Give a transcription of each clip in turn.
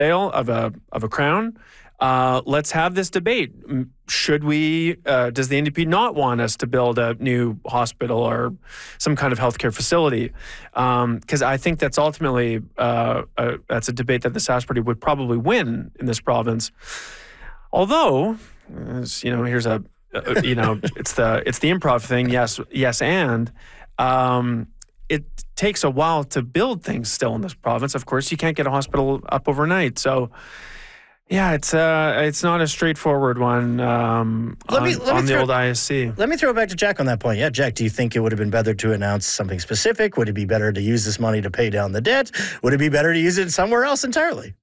sale of a crown. Let's have this debate. Should we, does the NDP not want us to build a new hospital or some kind of healthcare facility? Because I think that's ultimately, that's a debate that the Sask Party would probably win in this province. Although, here's it's the improv thing. Yes, and it takes a while to build things still in this province. Of course, you can't get a hospital up overnight. So, yeah, it's not a straightforward one on the old ISC. Let me throw it back to Jack on that point. Yeah, Jack, do you think it would have been better to announce something specific? Would it be better to use this money to pay down the debt? Would it be better to use it somewhere else entirely?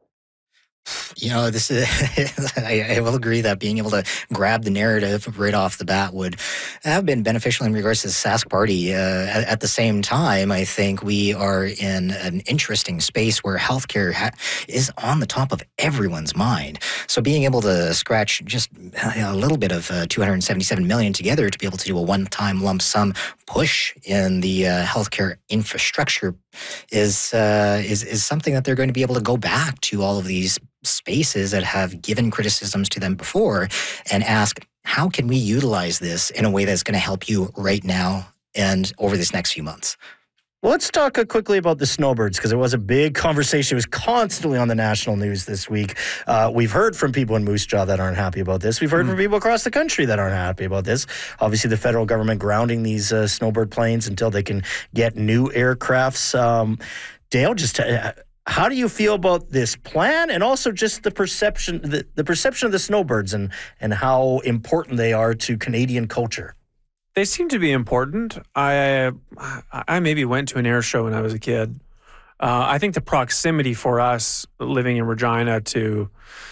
This is, I will agree that being able to grab the narrative right off the bat would have been beneficial in regards to the Sask Party. At the same time, I think we are in an interesting space where healthcare is on the top of everyone's mind. So being able to scratch just a little bit of $277 million together to be able to do a one-time lump sum push in the healthcare infrastructure is something that they're going to be able to go back to all of these spaces that have given criticisms to them before and ask, how can we utilize this in a way that's going to help you right now and over this next few months? Well, let's talk quickly about the snowbirds, because there was a big conversation. It was constantly on the national news this week. We've heard from people in Moose Jaw that aren't happy about this. We've heard from people across the country that aren't happy about this. Obviously, the federal government grounding these snowbird planes until they can get new aircrafts. Dale, just how do you feel about this plan, and also just the perception of the snowbirds and how important they are to Canadian culture? They seem to be important. I maybe went to an air show when I was a kid. I think the proximity for us living in Regina to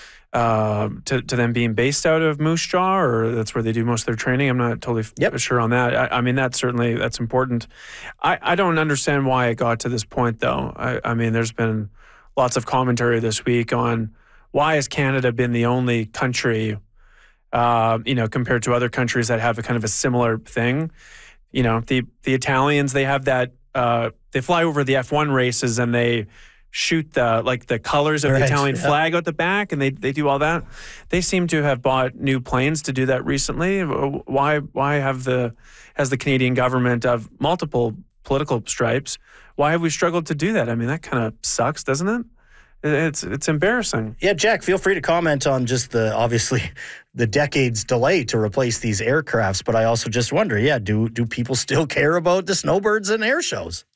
them being based out of Moose Jaw, or that's where they do most of their training. I'm not totally sure on that. I mean, that's important. I don't understand why it got to this point, though. I mean, there's been lots of commentary this week on why has Canada been the only country, compared to other countries that have a kind of a similar thing. The Italians, they have that, they fly over the F1 races and they shoot the colors of the Italian flag out the back, and they do all that. They seem to have bought new planes to do that recently. Why has the Canadian government of multiple political stripes, why have we struggled to do that? I mean, that kind of sucks, doesn't it? It's embarrassing. Yeah, Jack, feel free to comment on just obviously the decades delay to replace these aircrafts, but I also just wonder, do people still care about the snowbirds and air shows?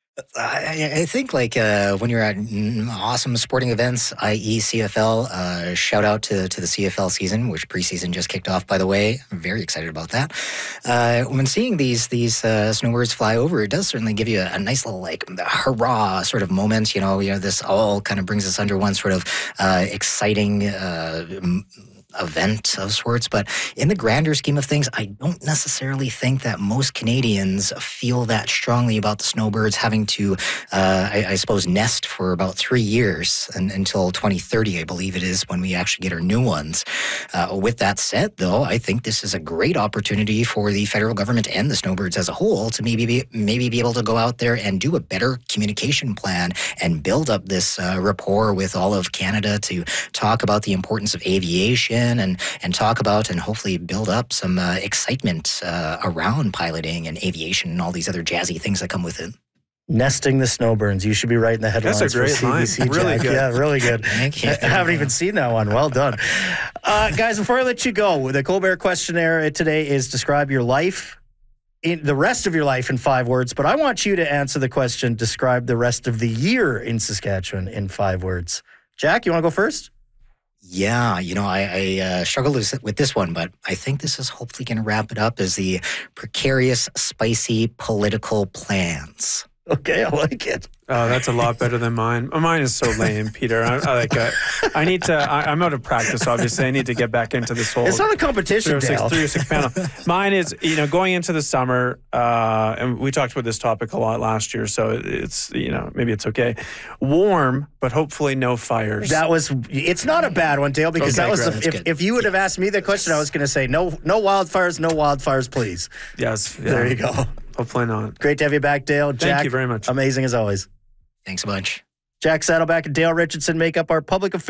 I think when you're at awesome sporting events, i.e. CFL, shout out to the CFL season, which preseason just kicked off, by the way. I'm very excited about that. When seeing these snowbirds fly over, it does certainly give you a nice little hurrah sort of moment. This all kind of brings us under one sort of exciting event of sorts, but in the grander scheme of things, I don't necessarily think that most Canadians feel that strongly about the snowbirds having to, I suppose, nest for about 3 years until 2030, I believe it is, when we actually get our new ones. With that said, though, I think this is a great opportunity for the federal government and the snowbirds as a whole to maybe be able to go out there and do a better communication plan and build up this rapport with all of Canada to talk about the importance of aviation and talk about and hopefully build up some excitement around piloting and aviation and all these other jazzy things that come with it. Nesting the snowbirds. You should be writing the headlines. That's a great line. Really good. Yeah, really good. Thank you. I haven't even seen that one. Well done. Guys, before I let you go, the Colbert questionnaire today is describe your life, the rest of your life in 5 words, but I want you to answer the question, describe the rest of the year in Saskatchewan in 5 words. Jack, you want to go first? Yeah, I struggled with this one, but I think this is hopefully going to wrap it up as the precarious, spicy political plans. Okay, I like it. Oh, that's a lot better than mine. Mine is so lame, Peter. I need to. I'm out of practice, obviously. I need to get back into this whole. It's not a competition, Dale. 306 panel. Mine is, going into the summer, and we talked about this topic a lot last year, so it's, maybe it's okay. Warm, but hopefully no fires. It's not a bad one, Dale, because that was if you would have asked me the question, I was going to say no wildfires, please. Yes. Yeah. There you go. Hopefully not. Great to have you back, Dale. Jack, thank you very much. Amazing as always. Thanks a bunch. Jack Saddleback and Dale Richardson make up our public affairs